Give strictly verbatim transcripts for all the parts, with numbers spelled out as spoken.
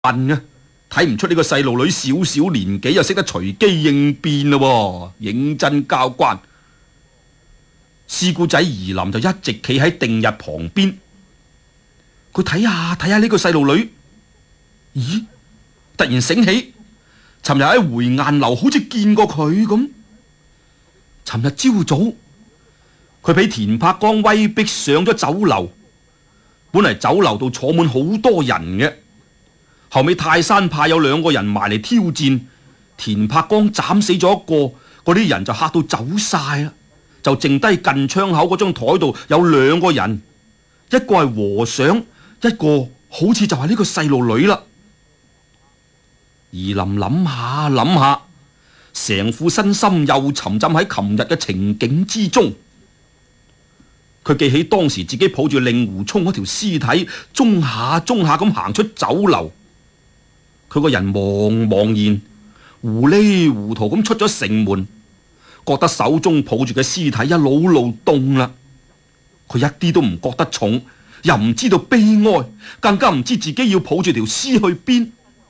笨啊！睇唔出呢個細路女小小年紀又識得隨機應變咯，認真交關。師姑仔怡林就一直企喺定日旁邊，佢睇下睇下呢個細路女，咦？突然醒起，尋日喺回雁樓好似見過佢咁。尋日朝早，佢俾田伯光威逼上咗酒樓，本嚟酒樓度坐滿好多人嘅。後尾泰山派有兩個人埋嚟挑戰，田伯光斬死咗一個，嗰啲人就嚇到走晒啦，就剩低近窗口嗰張台度有兩個人，一個係和尚，一個好似就係呢個細路女啦。怡林諗下諗下，成副身心又沉浸喺琴日嘅情景之中。佢記起當時自己抱住令狐沖嗰條屍體，中下中下咁行出酒樓。佢個人茫茫然糊里糊塗咁出咗城門，覺得手中抱住嘅屍體一路路凍啦。佢一啲都唔覺得重，又唔知道悲哀，更加唔知自己要抱住條屍去邊。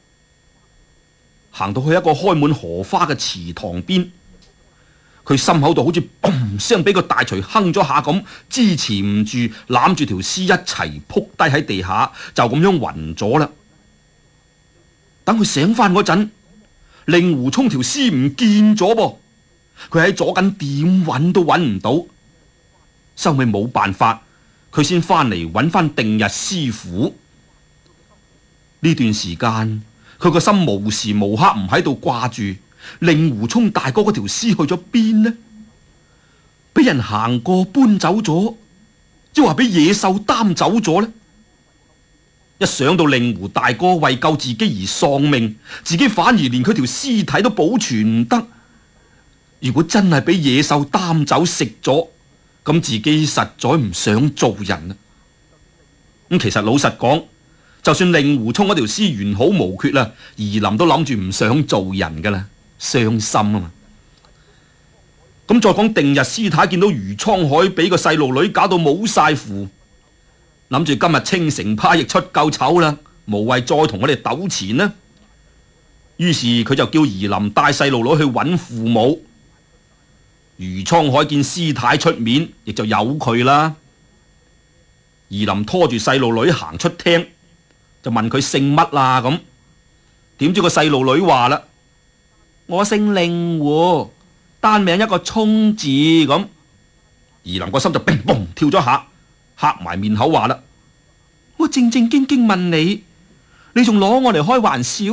行到去一個開滿荷花嘅池塘邊，佢心口度好似砰聲俾個大錘哼咗下咁，支持唔住，攬住條屍一齊撲低喺地下，就咁樣暈咗啦。等佢醒翻嗰陣，令狐沖條屍唔見咗噃，佢喺左近點揾都揾唔到，收尾冇辦法，佢先翻嚟揾翻定日師傅。呢段時間，佢個心無時無刻唔喺度掛住令狐沖大哥嗰條屍去咗邊呢？俾人行過搬走咗，抑或俾野獸擔走咗呢？一想到令狐大哥為救自己而喪命，自己反而連佢條屍體都保存唔得。如果真係俾野獸擔走食咗，咁自己實在唔想做人啦。咁其實老實講，就算令狐沖嗰條屍完好無缺啦，怡林都諗住唔想做人噶啦，傷心啊嘛。咁再講定日師太見到余滄海俾個細路女搞到冇晒符，諗住今日青城派亦出夠醜啦，無謂再同我哋糾纏啦。於是佢就叫怡林帶細路女去揾父母。余滄海見師太出面，亦就由佢啦。怡林拖住細路女行出廳，就問佢姓乜啦咁。點知個細路女話啦：我姓令狐，單名一個沖字咁。怡林個心就乒乓跳咗下，黑埋面口話啦：我正正經經問你，你仲攞我嚟開玩笑？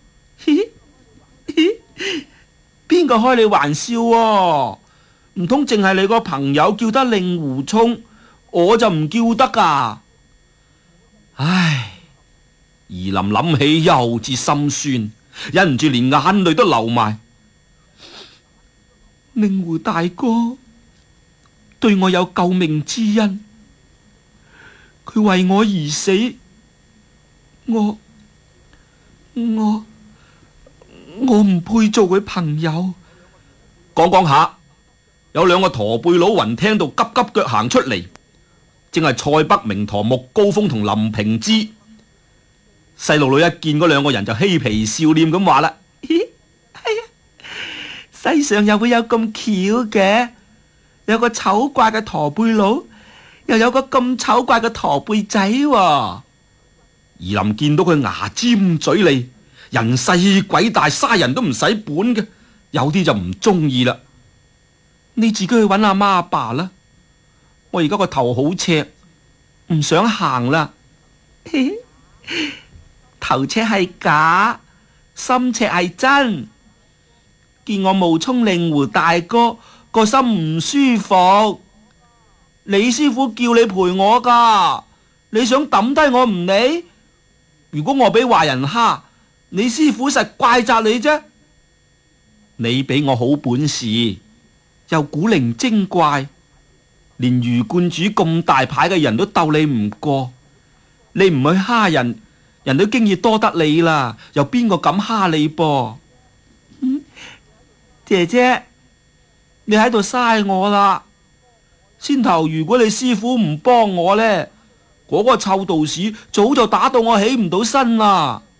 邊個開你玩笑啊？唔通淨係你個朋友叫得令狐沖，我就唔叫得噶？唉，怡林諗起又至心酸，忍唔住連眼淚都流埋。令狐大哥對我有救命之恩，佢為我而死，我我我唔配做佢朋友。講講下，有兩個駝背佬雲聽到急急腳行出嚟，正係蔡北明陀穆高峰同林平之。細路女一見嗰兩個人就嬉皮笑臉咁話啦：咦，係啊，世上又會有咁巧嘅，有個醜怪嘅駝背佬，又有個咁醜怪嘅駝背仔喎。怡林見到佢牙尖嘴利，人細鬼大，嘥人都唔使本嘅，有啲就唔中意啦。你自己去揾阿媽阿爸啦，我而家個頭好赤，唔想行啦。頭赤係假，心赤係真。見我冒充令狐大哥，個心唔舒服。李師傅叫你陪我噶，你想抌低我唔理？如果我俾壞人蝦，你師傅實怪責你啫。你俾我好本事，又古靈精怪，連余觀主咁大牌嘅人都鬥你唔過。你唔去蝦人，人都經已多得你啦，又邊個敢蝦你噃？嗯，姐姐，你喺度嘥我啦。先頭如果你師傅唔幫我呢，嗰個臭道士早就打到我起唔到身啦。